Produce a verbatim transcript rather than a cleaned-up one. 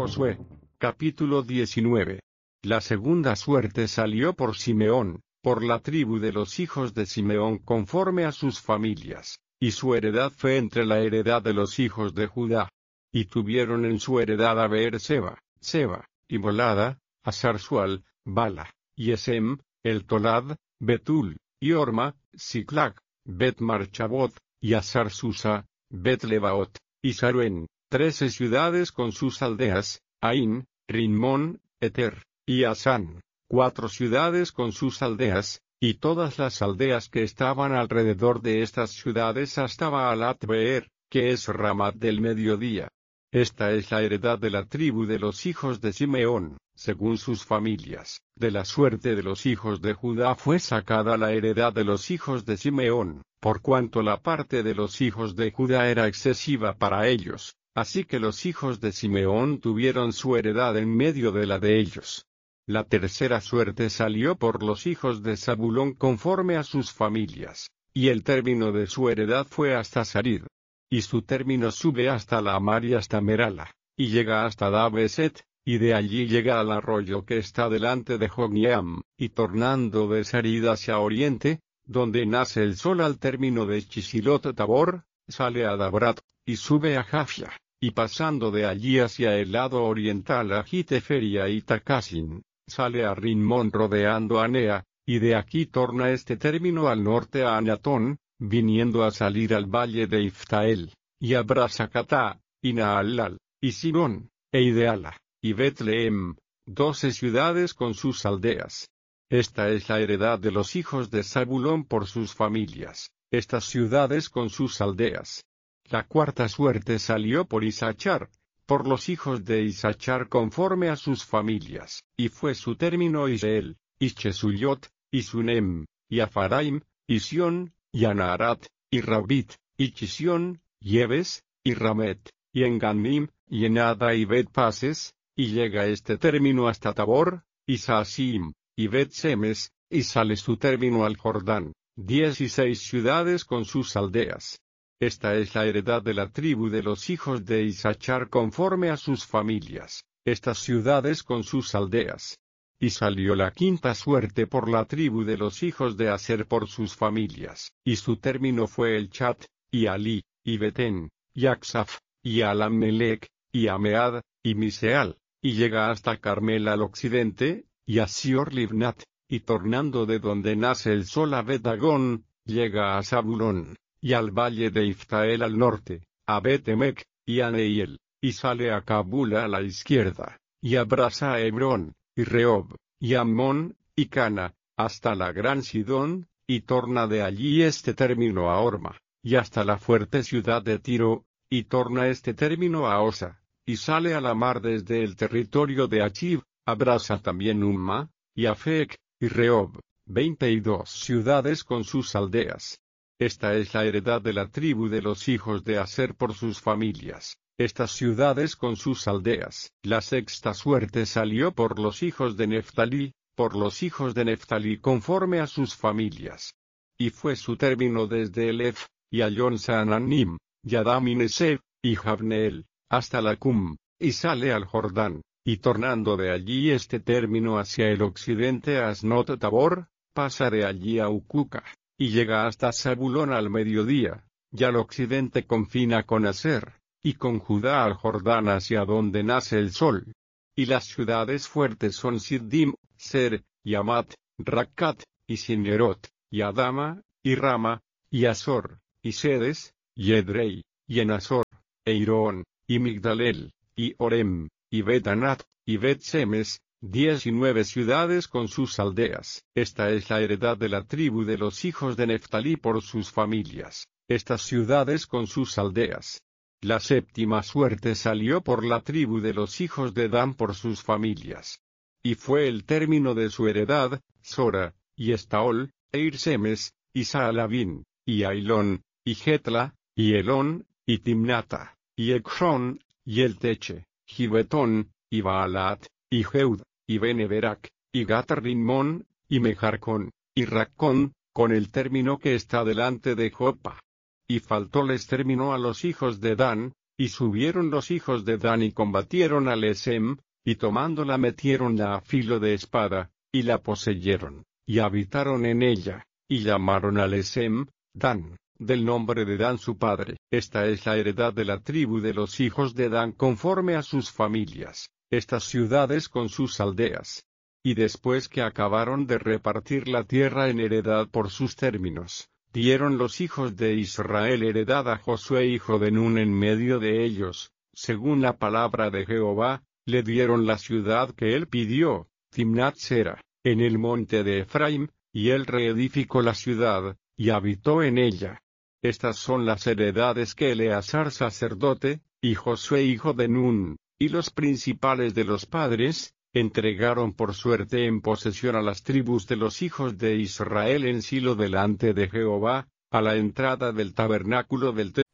Josué. Capítulo diecinueve. La segunda suerte salió por Simeón, por la tribu de los hijos de Simeón conforme a sus familias, y su heredad fue entre la heredad de los hijos de Judá. Y tuvieron en su heredad a Beer-seba, Seba, y Molada, a Sarsual, Bala, y Esem, el Tolad, Betul, y Orma, Siclag, Bet-marchabot, y a Sarsusa, Bet-lebaot, y Saruen, trece ciudades con sus aldeas, Ain, Rimmón, Eter, y Asán, cuatro ciudades con sus aldeas, y todas las aldeas que estaban alrededor de estas ciudades hasta Baalat-beer, que es Ramat del mediodía. Esta es la heredad de la tribu de los hijos de Simeón, según sus familias. De la suerte de los hijos de Judá fue sacada la heredad de los hijos de Simeón, por cuanto la parte de los hijos de Judá era excesiva para ellos, así que los hijos de Simeón tuvieron su heredad en medio de la de ellos. La tercera suerte salió por los hijos de Zabulón conforme a sus familias, y el término de su heredad fue hasta Sarid. Y su término sube hasta la mar y hasta Merala, y llega hasta Dabeset, y de allí llega al arroyo que está delante de Jogneam, y tornando de Sarid hacia oriente, donde nace el sol al término de Chisilot Tabor, sale a Dabrat, y sube a Jafia, y pasando de allí hacia el lado oriental a Giteferia y Tacasin, sale a Rimmón rodeando a Nea, y de aquí torna este término al norte a Anatón, viniendo a salir al valle de Iftael, y a Brasacatá, y Naalal, y Sidón, e Ideala, y Betlehem, doce ciudades con sus aldeas. Esta es la heredad de los hijos de Zabulón por sus familias, estas ciudades con sus aldeas. La cuarta suerte salió por Isachar, por los hijos de Isachar conforme a sus familias, y fue su término Israel, y Chesuyot, y Sunem, y Afaraim, y Sión, y Anaharat, y Rabit, y Chisión, y Ebes, y Ramet, y Enganim, y Enada y Bet-pases, y llega este término hasta Tabor, y Saasim, y Bet-semes, y sale su término al Jordán, dieciséis ciudades con sus aldeas. Esta es la heredad de la tribu de los hijos de Isachar conforme a sus familias, estas ciudades con sus aldeas. Y salió la quinta suerte por la tribu de los hijos de Aser por sus familias, y su término fue el Chat, y Ali, y Betén, y Aksaf, y Alammelec, y Amead, y Miseal, y llega hasta Carmel al occidente, y a Sior Livnat, y tornando de donde nace el sol a Bet-dagón, llega a Zabulón, y al valle de Iftael al norte, a Bet-emec, y a Neiel, y sale a Kabul a la izquierda, y abraza a Hebrón, y Rehob, y Ammón, y Cana, hasta la gran Sidón, y torna de allí este término a Orma, y hasta la fuerte ciudad de Tiro, y torna este término a Osa, y sale a la mar desde el territorio de Achib, abraza también Umma, y Afec, y Rehob, veinte y dos ciudades con sus aldeas. Esta es la heredad de la tribu de los hijos de Aser por sus familias, estas ciudades con sus aldeas. La sexta suerte salió por los hijos de Neftalí, por los hijos de Neftalí conforme a sus familias. Y fue su término desde Elef, y Ayón Saananim, y Adam-Ineseb, y Javneel, hasta la Cum, y sale al Jordán, y tornando de allí este término hacia el occidente a Asnot Tabor, pasa de allí a Ucuca, y llega hasta Zabulón al mediodía, y al occidente confina con Aser, y con Judá al Jordán hacia donde nace el sol. Y las ciudades fuertes son Siddim, Ser, y Amat, Rakkat, y Sinerot, y Adama, y Rama, y Azor, y Sedes, y Edrei, y Enazor, e Irón, y Migdalel, y Orem, y Bet-anat, y Bet-semes, diecinueve ciudades con sus aldeas. Esta es la heredad de la tribu de los hijos de Neftalí por sus familias, estas ciudades con sus aldeas. La séptima suerte salió por la tribu de los hijos de Dan por sus familias. Y fue el término de su heredad, Sora, y Estaol, e Irsemes, y Saalabín, y Ailón, y Getla, y Elón, y Timnata, y Ecrón, y El Teche, Gibetón, y Baalat, y Jeud, y Beneberac, y Gat-Rimmón, y Mejarcón, y Raccón, con el término que está delante de Jopa. Y faltóles término a los hijos de Dan, Y subieron los hijos de Dan y combatieron a Lesem, y tomándola metiéronla a filo de espada, y la poseyeron, y habitaron en ella, y llamaron a Lesem, Dan, del nombre de Dan su padre. Esta es la heredad de la tribu de los hijos de Dan conforme a sus familias, estas ciudades con sus aldeas. Y después que acabaron de repartir la tierra en heredad por sus términos, dieron los hijos de Israel heredad a Josué hijo de Nun en medio de ellos, según la palabra de Jehová, le dieron la ciudad que él pidió, Timnat Sera, en el monte de Efraim, y él reedificó la ciudad, y habitó en ella. Estas son las heredades que Eleazar sacerdote, y Josué hijo de Nun, y los principales de los padres, entregaron por suerte en posesión a las tribus de los hijos de Israel en Silo delante de Jehová, a la entrada del tabernáculo del